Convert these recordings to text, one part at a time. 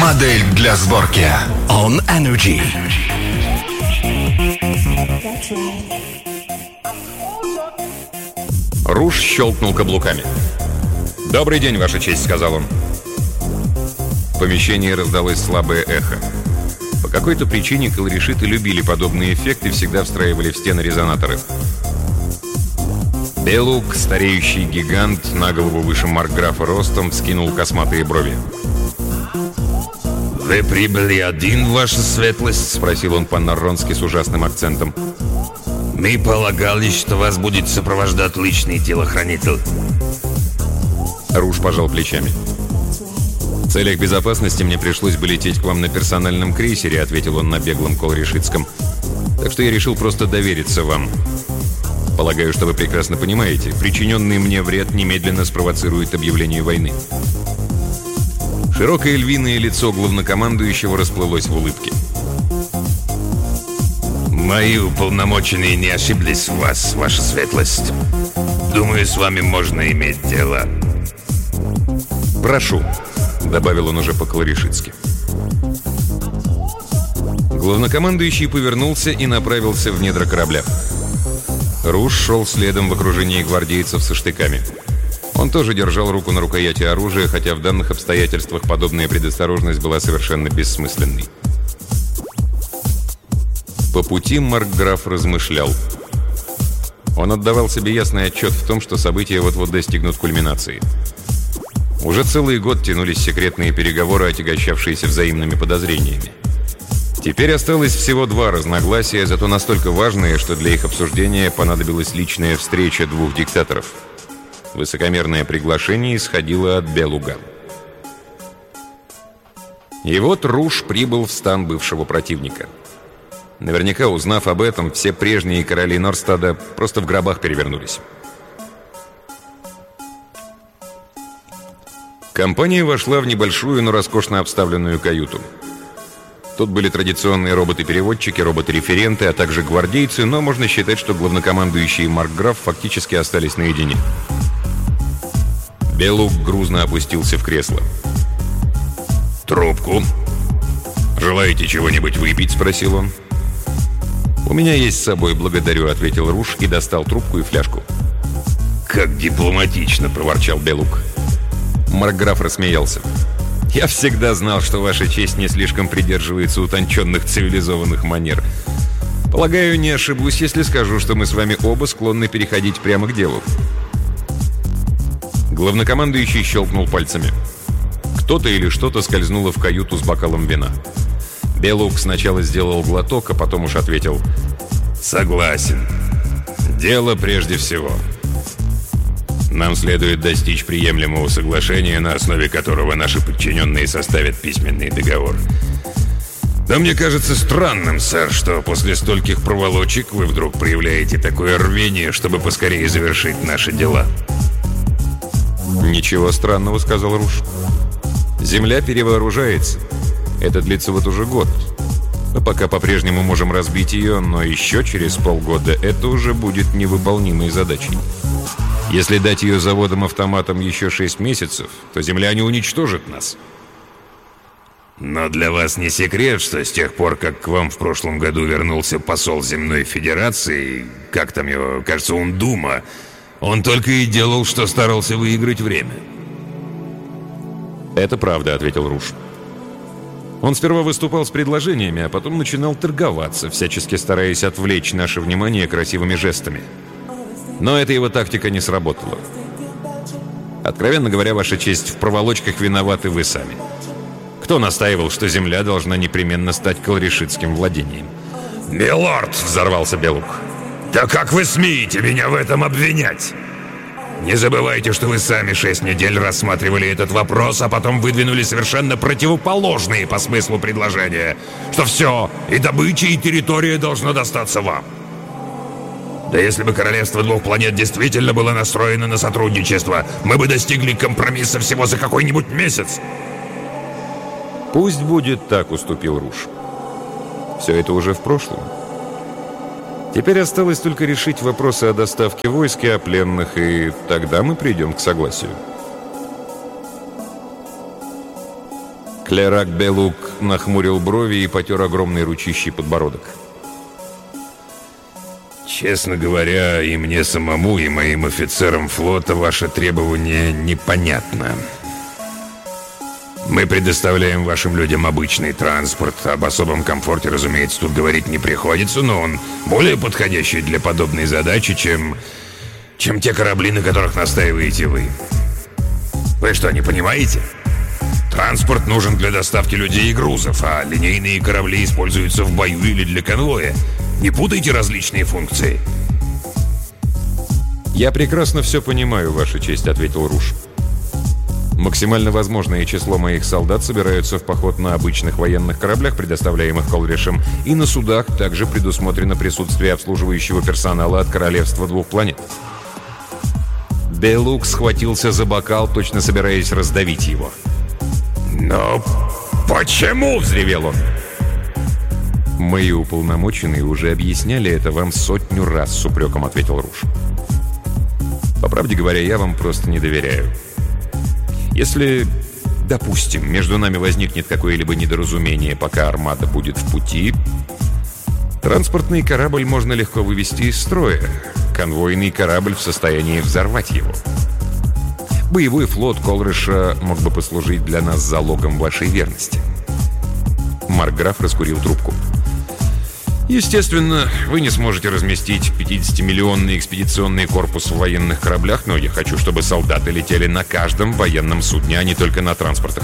Модель для сборки. On Energy. Руш щелкнул каблуками. «Добрый день, Ваша честь», — сказал он. В помещении раздалось слабое эхо. По какой-то причине колорешиты любили подобные эффекты и всегда встраивали в стены резонаторы. Белук, стареющий гигант, на голову выше маркграфа ростом, вскинул косматые брови. «Вы прибыли один, Ваша светлость?» — спросил он по-нарронски с ужасным акцентом. «Мы полагали, что вас будет сопровождать личный телохранитель». Руш пожал плечами. «В целях безопасности мне пришлось бы лететь к вам на персональном крейсере», — ответил он на беглом колорешитском. «Так что я решил просто довериться вам. Полагаю, что вы прекрасно понимаете, причиненный мне вред немедленно спровоцирует объявление войны». Широкое львиное лицо главнокомандующего расплылось в улыбке. «Мои уполномоченные не ошиблись в вас, Ваша светлость. Думаю, с вами можно иметь дело». «Прошу», — добавил он уже по-колорешитски. Главнокомандующий повернулся и направился в недра корабля. Руш шел следом в окружении гвардейцев со штыками. Он тоже держал руку на рукояти оружия, хотя в данных обстоятельствах подобная предосторожность была совершенно бессмысленной. По пути маркграф размышлял. Он отдавал себе ясный отчет в том, что события вот-вот достигнут кульминации. Уже целый год тянулись секретные переговоры, отягощавшиеся взаимными подозрениями. Теперь осталось всего два разногласия, зато настолько важные, что для их обсуждения понадобилась личная встреча двух диктаторов. Высокомерное приглашение исходило от Белуга. И вот Руш прибыл в стан бывшего противника. Наверняка, узнав об этом, все прежние короли Норстада просто в гробах перевернулись. Компания вошла в небольшую, но роскошно обставленную каюту. Тут были традиционные роботы-переводчики, роботы-референты, а также гвардейцы, но можно считать, что главнокомандующий и маркграф фактически остались наедине. Белук грузно опустился в кресло. «Трубку. Желаете чего-нибудь выпить?» — спросил он. «У меня есть с собой, благодарю», — ответил Руш и достал трубку и фляжку. «Как дипломатично!» — проворчал Белук. Маркграф рассмеялся. «Я всегда знал, что Ваша честь не слишком придерживается утонченных цивилизованных манер. Полагаю, не ошибусь, если скажу, что мы с вами оба склонны переходить прямо к делу». Главнокомандующий щелкнул пальцами. Кто-то или что-то скользнуло в каюту с бокалом вина. Белук сначала сделал глоток, а потом уж ответил: «Согласен. Дело прежде всего. Нам следует достичь приемлемого соглашения, на основе которого наши подчиненные составят письменный договор. Да мне кажется странным, сэр, что после стольких проволочек вы вдруг проявляете такое рвение, чтобы поскорее завершить наши дела». «Ничего странного», — сказал Руш. «Земля перевооружается. Это длится вот уже год. Мы пока по-прежнему можем разбить ее, но еще через полгода это уже будет невыполнимой задачей. Если дать ее заводам-автоматам еще 6 месяцев, то земляне уничтожат нас». «Но для вас не секрет, что с тех пор, как к вам в прошлом году вернулся посол Земной Федерации, как там его, кажется, Ундума, он только и делал, что старался выиграть время». «Это правда», — ответил Руш. Он сперва выступал с предложениями, а потом начинал торговаться, всячески стараясь отвлечь наше внимание красивыми жестами. Но эта его тактика не сработала. Откровенно говоря, Ваша честь, в проволочках виноваты вы сами. Кто настаивал, что земля должна непременно стать колорешитским владением? «Милорд!» — взорвался Белук. «Да как вы смеете меня в этом обвинять? Не забывайте, что вы сами 6 недель рассматривали этот вопрос, а потом выдвинули совершенно противоположные по смыслу предложения, что все, и добыча, и территория должно достаться вам. Да если бы королевство двух планет действительно было настроено на сотрудничество, мы бы достигли компромисса всего за какой-нибудь месяц». «Пусть будет так», — уступил Руш. «Все это уже в прошлом. Теперь осталось только решить вопросы о доставке войск и о пленных, и тогда мы придем к согласию». Клерак Белук нахмурил брови и потер огромный ручищий подбородок. Честно говоря, и мне самому, и моим офицерам флота ваше требование непонятно. Мы предоставляем вашим людям обычный транспорт. Об особом комфорте, разумеется, тут говорить не приходится, но он более подходящий для подобной задачи, чем те корабли, на которых настаиваете вы. Вы что, не понимаете? Транспорт нужен для доставки людей и грузов, а линейные корабли используются в бою или для конвоя. Не путайте различные функции. «Я прекрасно все понимаю, Ваша честь», — ответил Руш. «Максимально возможное число моих солдат собираются в поход на обычных военных кораблях, предоставляемых Колришем, и на судах также предусмотрено присутствие обслуживающего персонала от Королевства двух планет». Белук схватился за бокал, точно собираясь раздавить его. «Но почему?» — взревел он. «Мои уполномоченные уже объясняли это вам 100 раз», — с упреком ответил Руш. «По правде говоря, я вам просто не доверяю. Если, допустим, между нами возникнет какое-либо недоразумение, пока армада будет в пути, транспортный корабль можно легко вывести из строя, конвойный корабль в состоянии взорвать его. Боевой флот Колриша мог бы послужить для нас залогом вашей верности». Маркграф раскурил трубку. «Естественно, вы не сможете разместить 50-миллионный экспедиционный корпус в военных кораблях, но я хочу, чтобы солдаты летели на каждом военном судне, а не только на транспортах».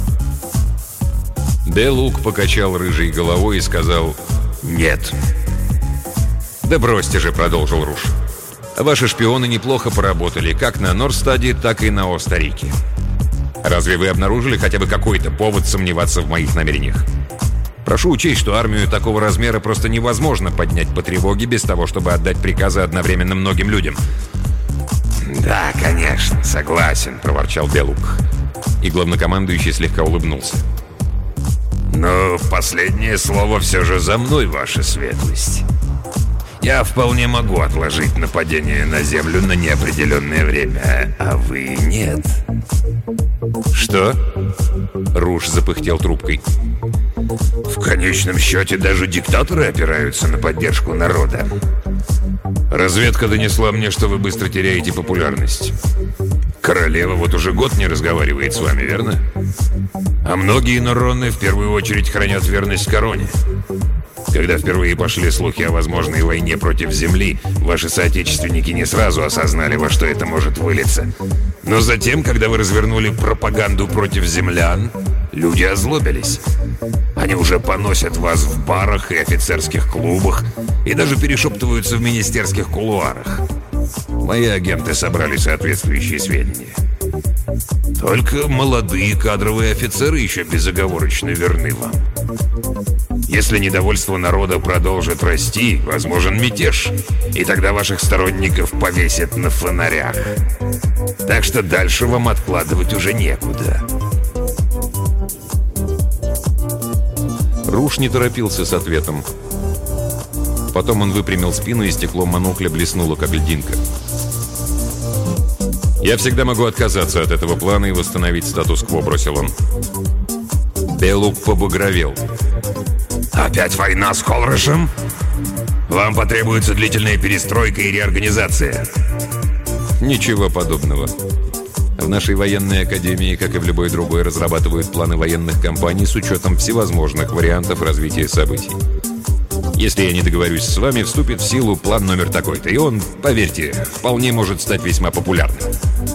Белук покачал рыжей головой и сказал: «Нет». «Да бросьте же», — продолжил Руш. «Ваши шпионы неплохо поработали как на Норстаде, так и на Остарике. Разве вы обнаружили хотя бы какой-то повод сомневаться в моих намерениях? Прошу учесть, что армию такого размера просто невозможно поднять по тревоге без того, чтобы отдать приказы одновременно многим людям». «Да, конечно, согласен», — проворчал Белук. И главнокомандующий слегка улыбнулся. «Но последнее слово все же за мной, ваша светлость. Я вполне могу отложить нападение на Землю на неопределенное время, а вы нет». «Что?» — Руш запыхтел трубкой. «В конечном счете даже диктаторы опираются на поддержку народа. Разведка донесла мне, что вы быстро теряете популярность. Королева вот уже год не разговаривает с вами, верно? А многие Норроны в первую очередь хранят верность короне. Когда впервые пошли слухи о возможной войне против Земли, ваши соотечественники не сразу осознали, во что это может вылиться. Но затем, когда вы развернули пропаганду против землян, люди озлобились. Они уже поносят вас в барах и офицерских клубах, и даже перешептываются в министерских кулуарах. Мои агенты собрали соответствующие сведения. Только молодые кадровые офицеры еще безоговорочно верны вам. Если недовольство народа продолжит расти, возможен мятеж, и тогда ваших сторонников повесят на фонарях. Так что дальше вам откладывать уже некуда». Руш не торопился с ответом. Потом он выпрямил спину, и стекло монокля блеснуло, как льдинка. «Я всегда могу отказаться от этого плана и восстановить статус-кво», — бросил он. Белук побагровел. «Опять война с Колришем? Вам потребуется длительная перестройка и реорганизация». «Ничего подобного. В нашей военной академии, как и в любой другой, разрабатывают планы военных кампаний с учетом всевозможных вариантов развития событий. Если я не договорюсь с вами, вступит в силу план номер такой-то, и он, поверьте, вполне может стать весьма популярным».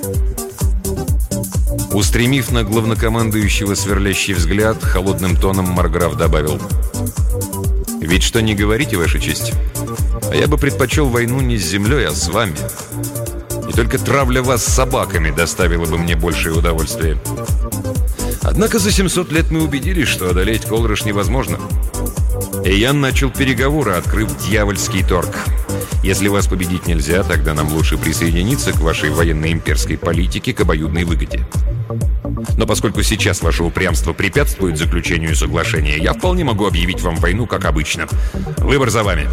Устремив на главнокомандующего сверлящий взгляд, холодным тоном Маркграф добавил: «Ведь что не говорите, Ваша честь, а я бы предпочел войну не с землей, а с вами. И только травля вас собаками доставила бы мне большее удовольствие. Однако за 700 лет мы убедились, что одолеть Колриш невозможно. И я начал переговоры, открыв дьявольский торг. Если вас победить нельзя, тогда нам лучше присоединиться к вашей военно-имперской политике к обоюдной выгоде. Но поскольку сейчас ваше упрямство препятствует заключению соглашения, я вполне могу объявить вам войну, как обычно. Выбор за вами».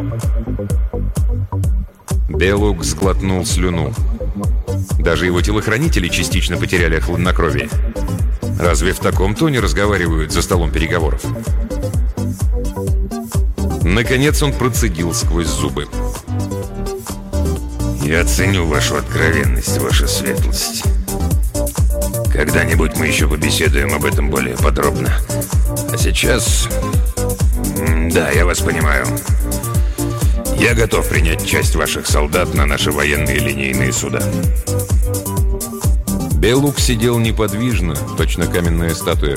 Белук сглотнул слюну. Даже его телохранители частично потеряли хладнокровие. Разве в таком тоне разговаривают за столом переговоров? Наконец он процедил сквозь зубы. «Я ценю вашу откровенность, ваша светлость. Когда-нибудь мы еще побеседуем об этом более подробно. А сейчас... Да, я вас понимаю. Я готов принять часть ваших солдат на наши военные линейные суда». Белук сидел неподвижно, точно каменная статуя.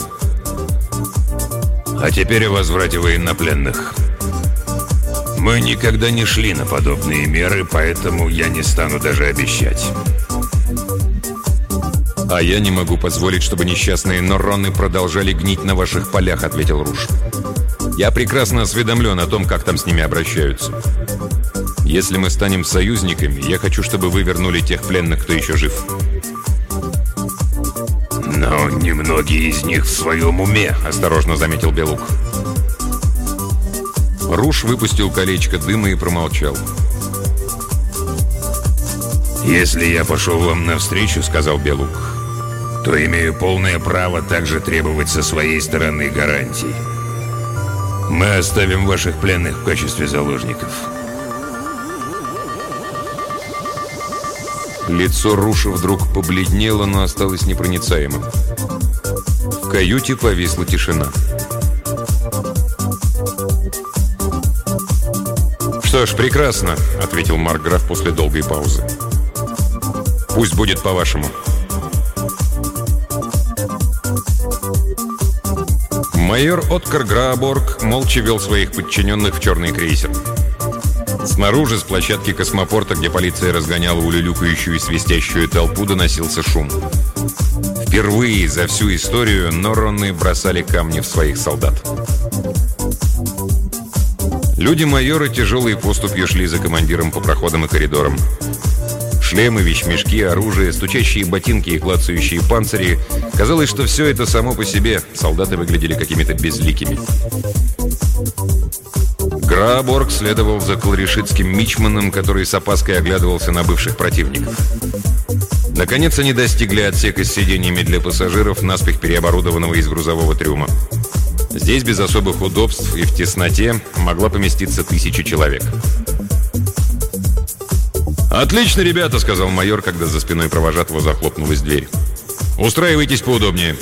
«А теперь о возврате военнопленных. Мы никогда не шли на подобные меры, поэтому я не стану даже обещать». «А я не могу позволить, чтобы несчастные Норроны продолжали гнить на ваших полях», — ответил Руш. «Я прекрасно осведомлен о том, как там с ними обращаются. Если мы станем союзниками, я хочу, чтобы вы вернули тех пленных, кто еще жив». «Но немногие из них в своем уме», — осторожно заметил Белук. Руш выпустил колечко дыма и промолчал. «Если я пошел вам навстречу, — сказал Белук, — то имею полное право также требовать со своей стороны гарантий. Мы оставим ваших пленных в качестве заложников». Лицо Руша вдруг побледнело, но осталось непроницаемым. В каюте повисла тишина. «Что ж, прекрасно», — ответил маркграф после долгой паузы. «Пусть будет по-вашему». Майор Откар Грааборг молча вел своих подчиненных в черный крейсер. Снаружи, с площадки космопорта, где полиция разгоняла улюлюкающую и свистящую толпу, доносился шум. Впервые за всю историю Норроны бросали камни в своих солдат. Люди майора тяжелой поступью шли за командиром по проходам и коридорам. Шлемы, вещмешки, оружие, стучащие ботинки и клацающие панцири. Казалось, что все это само по себе. Солдаты выглядели какими-то безликими. Грааборг следовал за колорешитским мичманом, который с опаской оглядывался на бывших противников. Наконец они достигли отсека с сиденьями для пассажиров, наспех переоборудованного из грузового трюма. Здесь без особых удобств и в тесноте могла поместиться 1000 человек. «Отлично, ребята», — сказал майор, когда за спиной провожатого захлопнулась дверь. «Устраивайтесь поудобнее».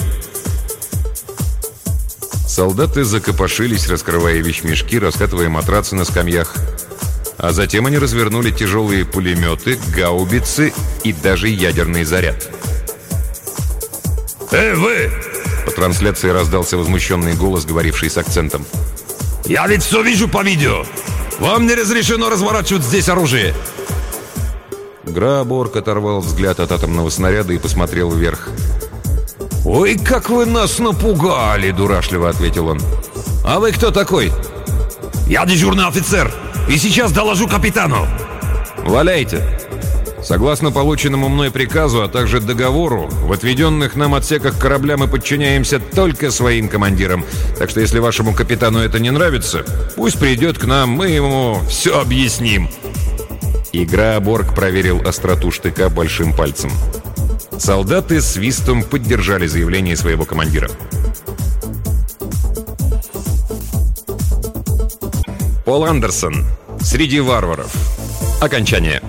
Солдаты закопошились, раскрывая вещмешки, раскатывая матрацы на скамьях. А затем они развернули тяжелые пулеметы, гаубицы и даже ядерный заряд. Вы!» По трансляции раздался возмущенный голос, говоривший с акцентом. «Я ведь все вижу по видео! Вам не разрешено разворачивать здесь оружие!» Грааборг оторвал взгляд от атомного снаряда и посмотрел вверх. «Ой, как вы нас напугали!» – дурашливо ответил он. «А вы кто такой?» «Я дежурный офицер, и сейчас доложу капитану!» «Валяйте! Согласно полученному мной приказу, а также договору, в отведенных нам отсеках корабля мы подчиняемся только своим командирам. Так что если вашему капитану это не нравится, пусть придет к нам, мы ему все объясним». И Грааборг проверил остроту штыка большим пальцем. Солдаты с свистом поддержали заявление своего командира. Пол Андерсон. Среди варваров. Окончание.